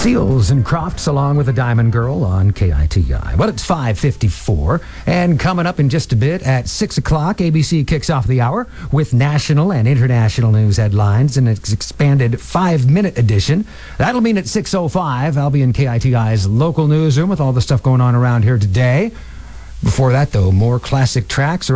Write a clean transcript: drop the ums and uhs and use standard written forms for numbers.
Seals and Crofts along with the Diamond Girl on KITI. Well, it's 5:54, and coming up in just a bit at 6 o'clock, ABC kicks off the hour with national and international news headlines in its expanded 5-minute edition. That'll mean at 6:05, I'll be in KITI's local newsroom with all the stuff going on around here today. Before that, though, more classic tracks.